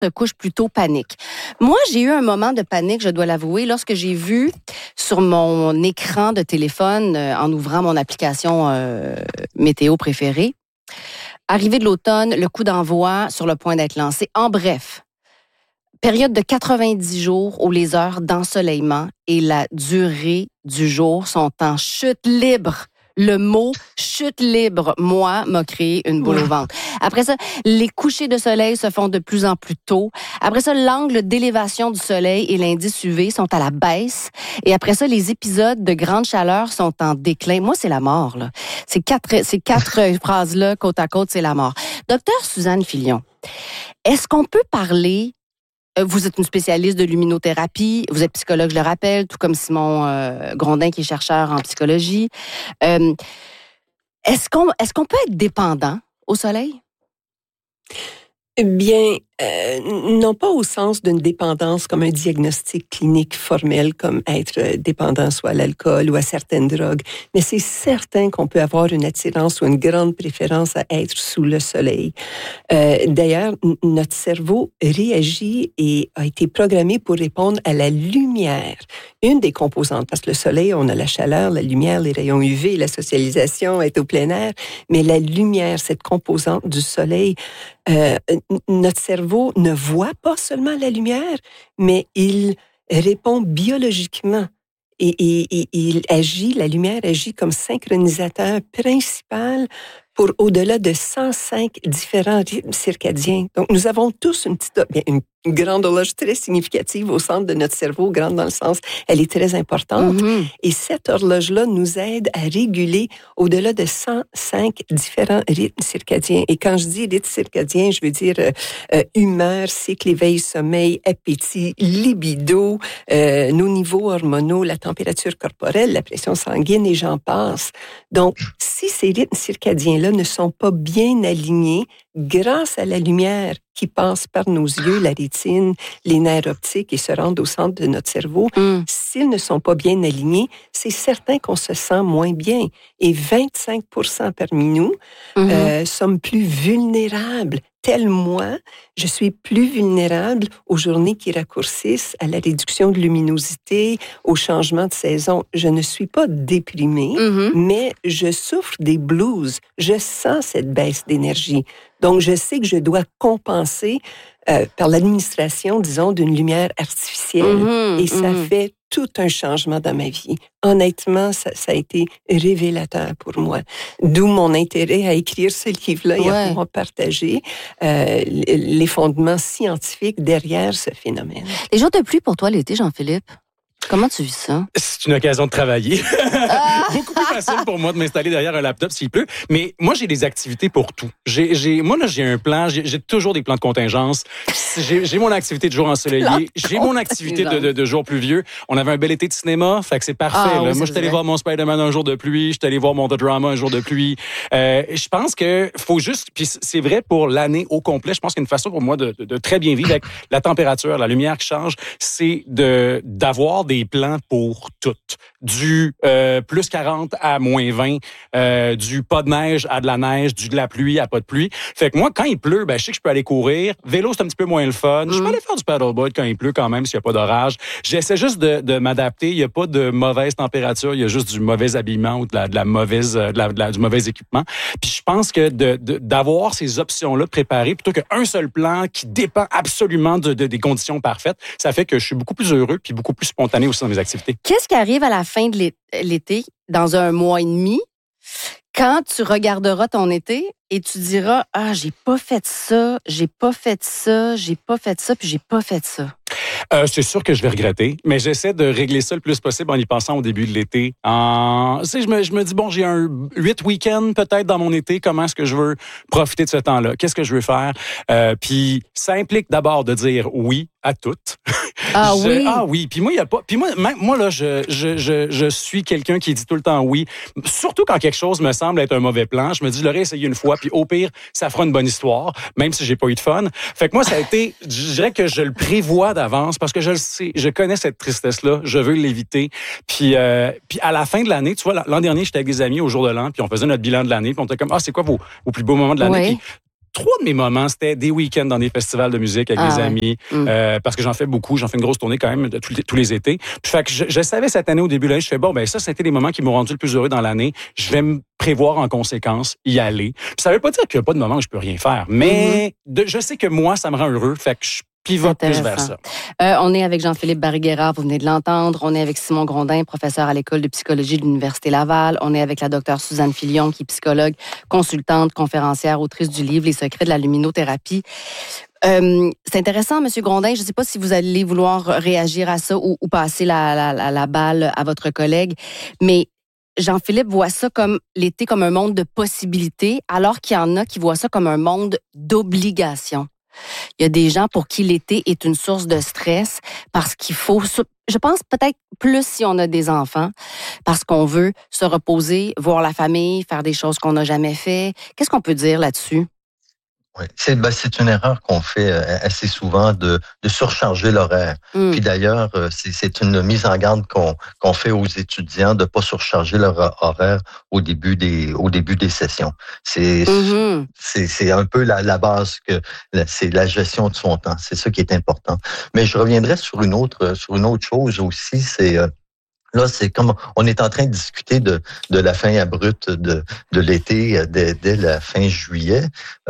se couche plus tôt panique. Moi, j'ai eu un moment de panique, je dois l'avouer, lorsque j'ai vu sur mon écran de téléphone, en ouvrant mon application météo préférée, arrivée de l'automne, le coup d'envoi sur le point d'être lancé. En bref, période de 90 jours où les heures d'ensoleillement et la durée du jour sont en chute libre. Le mot « chute libre », moi, m'a créé une boule au ventre. Après ça, les couchers de soleil se font de plus en plus tôt. Après ça, l'angle d'élévation du soleil et l'indice UV sont à la baisse. Et après ça, les épisodes de grande chaleur sont en déclin. Moi, c'est la mort, là. Ces quatre phrases-là, côte à côte, c'est la mort. Docteur Suzanne Filion, est-ce qu'on peut parler... Vous êtes une spécialiste de luminothérapie, vous êtes psychologue, je le rappelle, tout comme Simon Grondin qui est chercheur en psychologie. Est-ce qu'on peut être dépendant au soleil? Bien, non pas au sens d'une dépendance comme un diagnostic clinique formel, comme être dépendant soit à l'alcool ou à certaines drogues, mais c'est certain qu'on peut avoir une attirance ou une grande préférence à être sous le soleil. D'ailleurs, notre cerveau réagit et a été programmé pour répondre à la lumière. Une des composantes, parce que le soleil, on a la chaleur, la lumière, les rayons UV, la socialisation, être au plein air, mais la lumière, cette composante du soleil, notre cerveau ne voit pas seulement la lumière, mais il répond biologiquement. Et il agit, la lumière agit comme synchronisateur principal pour au-delà de 105 différents rythmes circadiens. Donc, nous avons tous une grande horloge très significative au centre de notre cerveau, grande dans le sens, elle est très importante. Mm-hmm. Et cette horloge-là nous aide à réguler au-delà de 105 différents rythmes circadiens. Et quand je dis rythme circadien, je veux dire humeur, cycle, éveil, sommeil, appétit, libido, nos niveaux hormonaux, la température corporelle, la pression sanguine et j'en passe. Donc, si ces rythmes circadiens-là ne sont pas bien alignés, grâce à la lumière qui passe par nos yeux, la rétine, les nerfs optiques et se rendent au centre de notre cerveau, s'ils ne sont pas bien alignés, c'est certain qu'on se sent moins bien. Et 25% parmi nous sommes plus vulnérables. Tel moi, je suis plus vulnérable aux journées qui raccourcissent, à la réduction de luminosité, au changement de saison. Je ne suis pas déprimée, mais je souffre des blues. Je sens cette baisse d'énergie. Donc, je sais que je dois compenser par l'administration, disons, d'une lumière artificielle. Et ça fait tout un changement dans ma vie. Honnêtement, ça a été révélateur pour moi. D'où mon intérêt à écrire ce livre-là et à pouvoir partager les fondements scientifiques derrière ce phénomène. Les jours de pluie pour toi l'été, Jean-Philippe? Comment tu vis ça? C'est une occasion de travailler. Beaucoup plus facile pour moi de m'installer derrière un laptop s'il pleut. Mais moi, j'ai des activités pour tout. Moi, j'ai un plan. J'ai toujours des plans de contingence. J'ai mon activité de jour ensoleillé. J'ai mon activité de jour pluvieux. On avait un bel été de cinéma, fait que c'est parfait. Moi, je suis allé voir mon Spider-Man un jour de pluie. Je suis allé voir mon The Drama un jour de pluie. Je pense que faut juste... Puis c'est vrai pour l'année au complet. Je pense qu'une façon pour moi de très bien vivre avec la température, la lumière qui change, c'est d'avoir des plans pour toutes. Du plus 40 à moins 20, du pas de neige à de la neige, de la pluie à pas de pluie. Fait que moi, quand il pleut, je sais que je peux aller courir. Vélo, c'est un petit peu moins le fun. Je peux aller faire du paddleboard quand il pleut quand même, s'il n'y a pas d'orage. J'essaie juste de m'adapter. Il n'y a pas de mauvaise température. Il y a juste du mauvais habillement ou du mauvais équipement. Puis je pense que d'avoir ces options-là préparées plutôt qu'un seul plan qui dépend absolument des conditions parfaites, ça fait que je suis beaucoup plus heureux puis beaucoup plus spontané aussi dans mes activités. Qu'est-ce qui arrive à la fin de l'été, dans un mois et demi, quand tu regarderas ton été et tu diras « Ah, j'ai pas fait ça, j'ai pas fait ça, j'ai pas fait ça, puis j'ai pas fait ça ». C'est sûr que je vais regretter, mais j'essaie de régler ça le plus possible en y pensant au début de l'été. Je me dis, bon, j'ai 8 week-ends peut-être dans mon été. Comment est-ce que je veux profiter de ce temps-là? Qu'est-ce que je veux faire? Puis ça implique d'abord de dire oui à toutes. Oui? Ah oui. Puis moi, il y a pas... Puis moi là, je suis quelqu'un qui dit tout le temps oui. Surtout quand quelque chose me semble être un mauvais plan. Je me dis, je l'aurais essayé une fois, puis au pire, ça fera une bonne histoire, même si j'ai pas eu de fun. Fait que moi, ça a été... Je dirais que je le prévois d'avance parce que je le sais, je connais cette tristesse-là, je veux l'éviter. Puis à la fin de l'année, tu vois, l'an dernier, j'étais avec des amis au jour de l'an, puis on faisait notre bilan de l'année, puis on était comme, c'est quoi vos plus beaux moments de l'année? Oui. Puis trois de mes moments, c'était des week-ends dans des festivals de musique avec des amis, parce que j'en fais beaucoup. J'en fais une grosse tournée quand même tous les étés. Puis fait que je savais cette année au début de l'année, je fais bon, ben ça, c'était les moments qui m'ont rendu le plus heureux dans l'année. Je vais me prévoir en conséquence, y aller. Puis ça veut pas dire qu'il n'y a pas de moment où je peux rien faire, mais je sais que moi, ça me rend heureux. Fait que je pivote plus vers ça. On est avec Jean-Philippe Barry-Guerrard, vous venez de l'entendre. On est avec Simon Grondin, professeur à l'École de psychologie de l'Université Laval. On est avec la docteure Suzanne Filion, qui est psychologue, consultante, conférencière, autrice du livre Les secrets de la luminothérapie. C'est intéressant, M. Grondin. Je ne sais pas si vous allez vouloir réagir à ça ou passer la balle à votre collègue, mais Jean-Philippe voit ça comme l'été comme un monde de possibilités, alors qu'il y en a qui voient ça comme un monde d'obligations. Il y a des gens pour qui l'été est une source de stress parce qu'il faut, je pense peut-être plus si on a des enfants, parce qu'on veut se reposer, voir la famille, faire des choses qu'on n'a jamais fait. Qu'est-ce qu'on peut dire là-dessus? Oui, c'est une erreur qu'on fait assez souvent de surcharger l'horaire. Puis d'ailleurs, c'est une mise en garde qu'on fait aux étudiants de pas surcharger leur horaire au début des sessions. C'est un peu la base c'est la gestion de son temps. C'est ça qui est important. Mais je reviendrai sur une autre chose aussi, c'est là, c'est comme on est en train de discuter de la fin abrupte de l'été dès la fin juillet.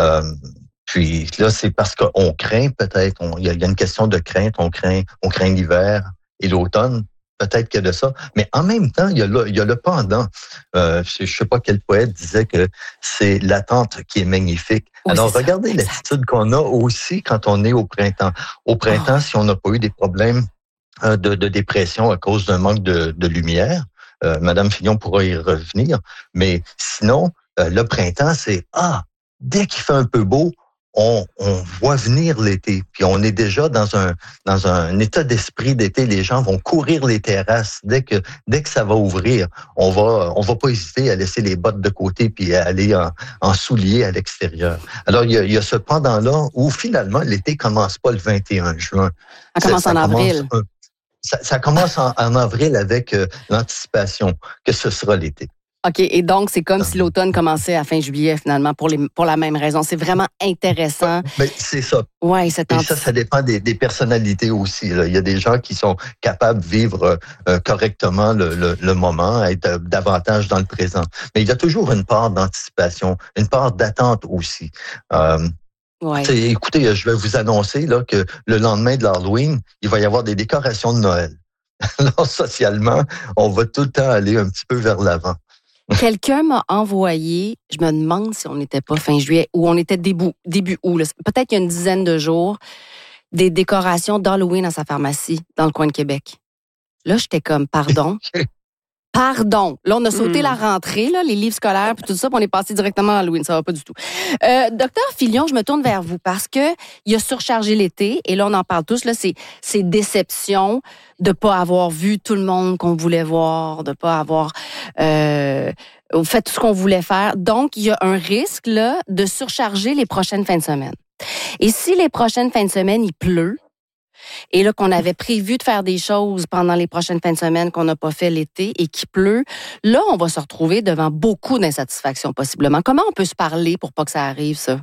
Puis là, c'est parce qu'on craint peut-être, il y a une question de crainte, on craint l'hiver et l'automne. Peut-être qu'il y a de ça. Mais en même temps, il y a le pendant. Je sais pas quel poète disait que c'est l'attente qui est magnifique. Oui, alors, regardez l'attitude qu'on a aussi quand on est au printemps. Au printemps, si on n'a pas eu des problèmes de dépression à cause d'un manque de lumière. Madame Fillon pourra y revenir. Mais sinon, le printemps, c'est dès qu'il fait un peu beau, on voit venir l'été. Puis on est déjà dans un état d'esprit d'été. Les gens vont courir les terrasses dès que ça va ouvrir. On va pas hésiter à laisser les bottes de côté puis à aller en souliers à l'extérieur. Alors il y a ce pendant-là où finalement l'été commence pas le 21 juin. Ça commence en avril. Ça commence en avril avec l'anticipation que ce sera l'été. OK, et donc c'est comme si l'automne commençait à fin juillet finalement pour la même raison. C'est vraiment intéressant. Ben, c'est ça. Ouais, ça dépend des personnalités aussi. Là. Il y a des gens qui sont capables de vivre correctement le moment, être davantage dans le présent. Mais il y a toujours une part d'anticipation, une part d'attente aussi. Ouais. Écoutez, je vais vous annoncer là que le lendemain de l'Halloween, il va y avoir des décorations de Noël. Alors, socialement, on va tout le temps aller un petit peu vers l'avant. Quelqu'un m'a envoyé, je me demande si on n'était pas fin juillet ou on était début août, peut-être il y a une dizaine de jours, des décorations d'Halloween à sa pharmacie dans le coin de Québec. Là, j'étais comme, pardon. Pardon. Là, on a sauté la rentrée, là, les livres scolaires, puis tout ça, puis on est passé directement à Halloween. Ça va pas du tout. Docteur Filion, je me tourne vers vous parce que il a surchargé l'été, et là, on en parle tous, là, c'est déception de pas avoir vu tout le monde qu'on voulait voir, de pas avoir fait tout ce qu'on voulait faire. Donc, il y a un risque, là, de surcharger les prochaines fins de semaine. Et si les prochaines fins de semaine, il pleut, et là, qu'on avait prévu de faire des choses pendant les prochaines fins de semaine qu'on n'a pas fait l'été et qu'il pleut, là, on va se retrouver devant beaucoup d'insatisfaction, possiblement. Comment on peut se parler pour pas que ça arrive, ça?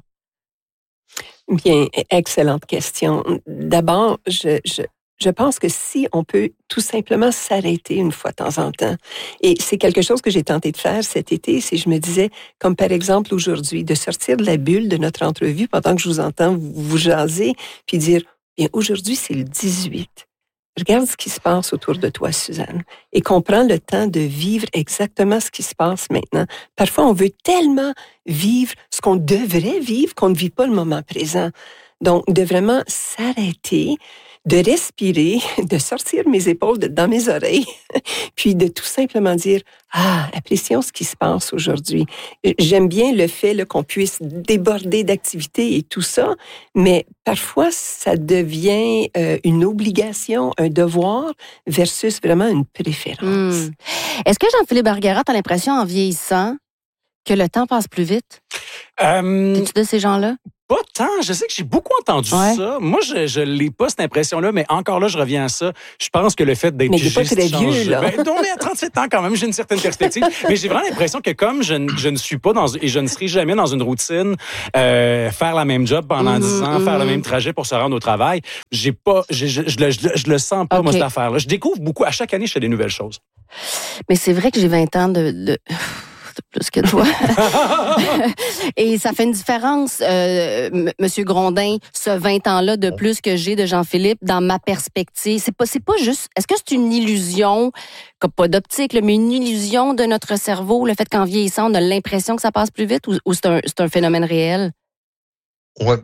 Bien, excellente question. D'abord, je pense que si on peut tout simplement s'arrêter une fois de temps en temps, et c'est quelque chose que j'ai tenté de faire cet été, c'est je me disais, comme par exemple aujourd'hui, de sortir de la bulle de notre entrevue pendant que je vous entends vous jaser, puis dire, bien, aujourd'hui, c'est le 18. Regarde ce qui se passe autour de toi, Suzanne, et qu'on prend le temps de vivre exactement ce qui se passe maintenant. Parfois, on veut tellement vivre ce qu'on devrait vivre qu'on ne vit pas le moment présent. Donc, de vraiment s'arrêter, de respirer, de sortir mes épaules dans mes oreilles, puis de tout simplement dire « apprécions ce qui se passe aujourd'hui ». J'aime bien le fait là, qu'on puisse déborder d'activités et tout ça, mais parfois, ça devient une obligation, un devoir versus vraiment une préférence. Est-ce que Jean-Philippe Barry-Guerrard, t'as l'impression, en vieillissant, que le temps passe plus vite? Es-tu de ces gens-là? Pas tant. Je sais que j'ai beaucoup entendu ça. Moi, je l'ai pas, cette impression-là, mais encore là, je reviens à ça. Je pense que le fait d'être mais il n'est pas très vieux, là. On est à 37 ans quand même, j'ai une certaine perspective. Mais j'ai vraiment l'impression que comme je ne suis pas et je ne serai jamais dans une routine, faire la même job pendant 10 ans, faire le même trajet pour se rendre au travail, je le sens pas, moi, cette affaire-là. Je découvre beaucoup. À chaque année, je fais des nouvelles choses. Mais c'est vrai que j'ai 20 ans de plus que toi. Et ça fait une différence, Monsieur Grondin, ce 20 ans-là de plus que j'ai de Jean-Philippe, dans ma perspective. C'est pas juste... Est-ce que c'est une illusion, comme pas d'optique, mais une illusion de notre cerveau, le fait qu'en vieillissant, on a l'impression que ça passe plus vite, ou c'est un phénomène réel? Oui,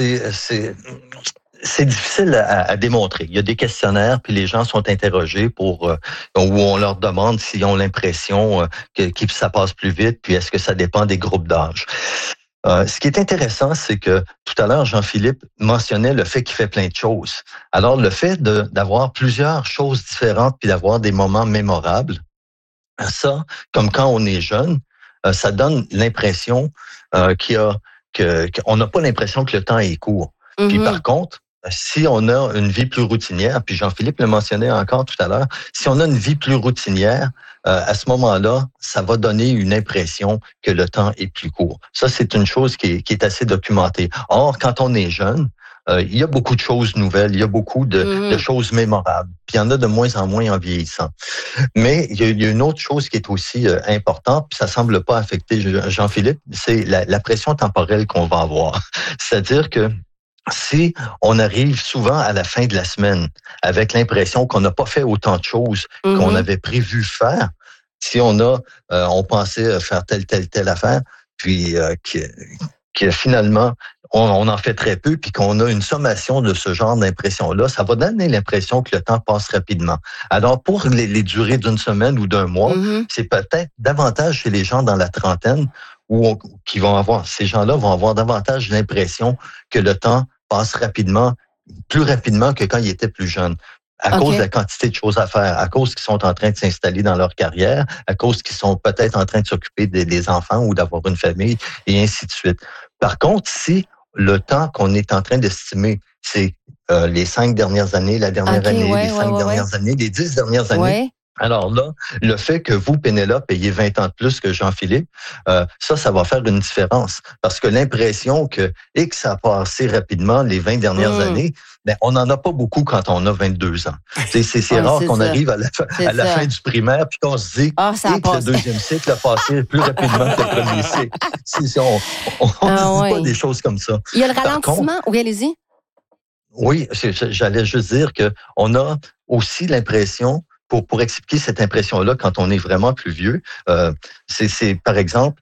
c'est difficile à démontrer. Il y a des questionnaires, puis les gens sont interrogés où on leur demande s'ils ont l'impression que ça passe plus vite, puis est-ce que ça dépend des groupes d'âge. Ce qui est intéressant, c'est que tout à l'heure, Jean-Philippe mentionnait le fait qu'il fait plein de choses. Alors, le fait d'avoir plusieurs choses différentes, puis d'avoir des moments mémorables, ça, comme quand on est jeune, ça donne l'impression qu'on n'a pas l'impression que le temps est court. Puis par contre, si on a une vie plus routinière, puis Jean-Philippe le mentionnait encore tout à l'heure, si on a une vie plus routinière, à ce moment-là, ça va donner une impression que le temps est plus court. Ça, c'est une chose qui est assez documentée. Or, quand on est jeune, il y a beaucoup de choses nouvelles, il y a beaucoup de choses mémorables. Puis il y en a de moins en moins en vieillissant. Mais il y a une autre chose qui est aussi importante, puis ça semble pas affecter Jean-Philippe, c'est la pression temporelle qu'on va avoir. C'est-à-dire que si on arrive souvent à la fin de la semaine avec l'impression qu'on n'a pas fait autant de choses qu'on avait prévu faire, si on pensait faire telle affaire, puis que finalement on en fait très peu, puis qu'on a une sommation de ce genre d'impression-là, ça va donner l'impression que le temps passe rapidement. Alors, pour les durées d'une semaine ou d'un mois, c'est peut-être davantage chez les gens dans la trentaine ces gens-là vont avoir davantage l'impression que le temps passe plus rapidement que quand ils étaient plus jeunes. À cause de la quantité de choses à faire, à cause qu'ils sont en train de s'installer dans leur carrière, à cause qu'ils sont peut-être en train de s'occuper des enfants ou d'avoir une famille, et ainsi de suite. Par contre, si le temps qu'on est en train d'estimer, c'est les 5 dernières années, la dernière année, les 5 dernières années, les 10 dernières années, alors là, le fait que vous, Pénélope, ayez 20 ans de plus que Jean-Philippe, ça va faire une différence. Parce que l'impression que ça a passé rapidement les 20 dernières années, on n'en a pas beaucoup quand on a 22 ans. C'est rare qu'on arrive à la fin du primaire puis qu'on se dit que le deuxième cycle a passé plus rapidement que le premier cycle. On ne dit pas des choses comme ça. Il y a le ralentissement. Oui, allez-y. Oui, j'allais juste dire qu'on a aussi l'impression, pour expliquer cette impression-là quand on est vraiment plus vieux, c'est par exemple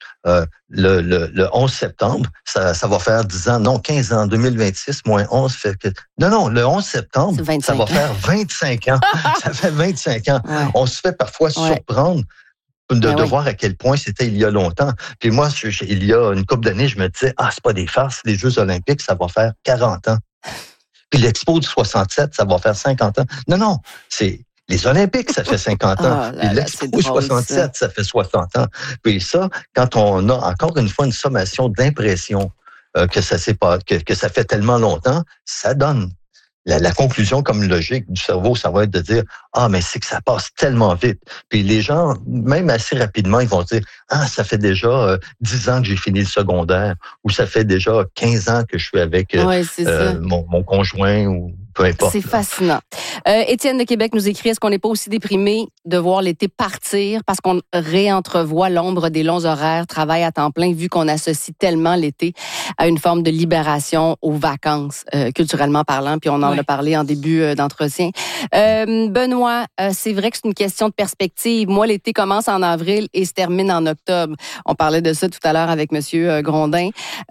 le 11 septembre, ça va faire 10 ans, non, 15 ans, 2026 moins 11 fait que... Non, le 11 septembre, ça va faire 25 ans. Ça fait 25 ans. Ouais. On se fait parfois surprendre de voir à quel point c'était il y a longtemps. Puis moi, il y a une couple d'années, je me disais, c'est pas des farces, les Jeux olympiques, ça va faire 40 ans. Puis l'Expo du 67, ça va faire 50 ans. Non, c'est... Les Olympiques, ça fait 50 ans. Puis l'Expo 67, ça fait 60 ans. Puis ça, quand on a encore une fois une sommation d'impressions que ça fait tellement longtemps, ça donne la conclusion comme logique du cerveau, ça va être de dire mais c'est que ça passe tellement vite. Puis les gens, même assez rapidement, ils vont dire ça fait déjà 10 ans que j'ai fini le secondaire, ou ça fait déjà 15 ans que je suis avec mon conjoint, ou peu importe. C'est fascinant. Étienne de Québec nous écrit, est-ce qu'on n'est pas aussi déprimé de voir l'été partir parce qu'on réentrevoit l'ombre des longs horaires, travail à temps plein, vu qu'on associe tellement l'été à une forme de libération aux vacances, culturellement parlant, puis on en a parlé en début d'entretien. Benoît, c'est vrai que c'est une question de perspective. Moi, l'été commence en avril et se termine en octobre. On parlait de ça tout à l'heure avec Monsieur Grondin.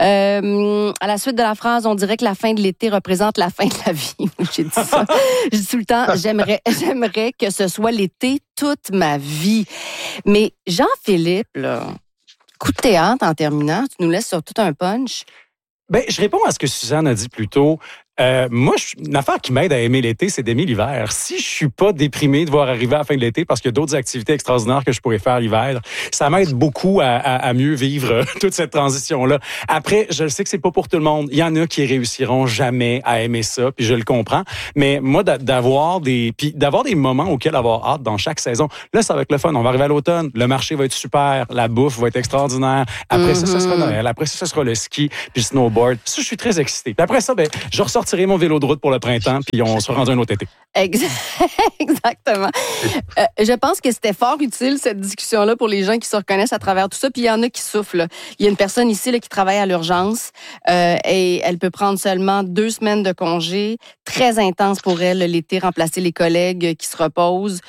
À la suite de la phrase, on dirait que la fin de l'été représente la fin de la vie. J'ai dit ça. Je dis tout le temps, j'aimerais que ce soit l'été toute ma vie. Mais Jean-Philippe, là, coup de théâtre en terminant, tu nous laisses sur tout un punch. Ben, je réponds à ce que Suzanne a dit plus tôt. Moi, une affaire qui m'aide à aimer l'été, c'est d'aimer l'hiver. Si je suis pas déprimé de voir arriver à la fin de l'été parce qu'il y a d'autres activités extraordinaires que je pourrais faire l'hiver, ça m'aide beaucoup à mieux vivre toute cette transition-là. Après, je sais que c'est pas pour tout le monde. Il y en a qui réussiront jamais à aimer ça, puis je le comprends. Mais moi, d'avoir des moments auxquels avoir hâte dans chaque saison, là, ça va être le fun. On va arriver à l'automne, le marché va être super, la bouffe va être extraordinaire. Après ça sera Noël. Après ça sera le ski, puis le snowboard. Ça, je suis très excité. Puis après ça, je ressortirai mon vélo de route pour le printemps, puis on sera rendu un autre été. Exactement. Je pense que c'était fort utile, cette discussion-là, pour les gens qui se reconnaissent à travers tout ça. Puis il y en a qui souffrent. Là. Il y a une personne ici là, qui travaille à l'urgence et elle peut prendre seulement 2 semaines de congé. Très intense pour elle, l'été, remplacer les collègues qui se reposent.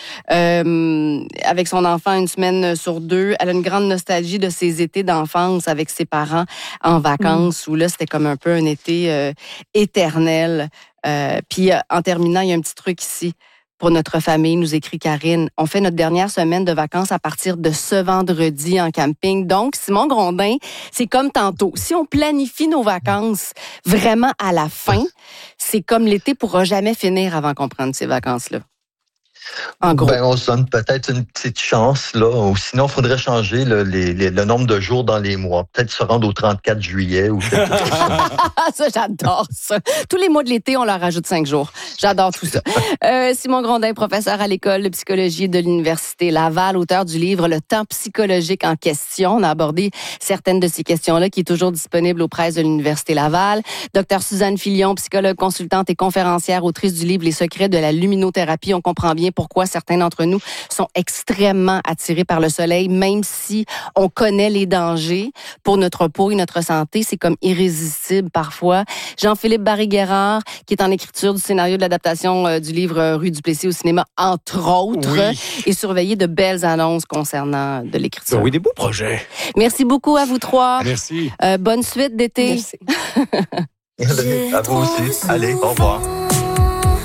Avec son enfant, 1 semaine sur 2. Elle a une grande nostalgie de ses étés d'enfance avec ses parents en vacances, où là, c'était comme un peu un été éternel. Puis en terminant, il y a un petit truc ici. Pour notre famille, nous écrit Karine. On fait notre dernière semaine de vacances à partir de ce vendredi en camping. Donc, Simon Grondin, c'est comme tantôt. Si on planifie nos vacances vraiment à la fin, c'est comme l'été pourra jamais finir avant qu'on prenne ces vacances-là. En gros. On se donne peut-être une petite chance, là. Ou sinon, il faudrait changer le nombre de jours dans les mois. Peut-être se rendre au 34 juillet ou quelque chose. Ça, j'adore ça. Tous les mois de l'été, on leur rajoute 5 jours. J'adore tout ça. Simon Grondin, professeur à l'école de psychologie de l'Université Laval, auteur du livre Le temps psychologique en question. On a abordé certaines de ces questions-là qui est toujours disponible aux presses de l'Université Laval. Docteur Suzanne Filion, psychologue consultante et conférencière, autrice du livre Les secrets de la luminothérapie. On comprend bien pourquoi certains d'entre nous sont extrêmement attirés par le soleil, même si on connaît les dangers pour notre peau et notre santé. C'est comme irrésistible parfois. Jean-Philippe Barry-Guerrard, qui est en écriture du scénario de l'adaptation du livre Rue du Plessis au cinéma, entre autres, et surveiller de belles annonces concernant de l'écriture. Oui, des beaux projets. Merci beaucoup à vous 3. Merci. Bonne suite d'été. Merci. À vous aussi. Allez, au revoir.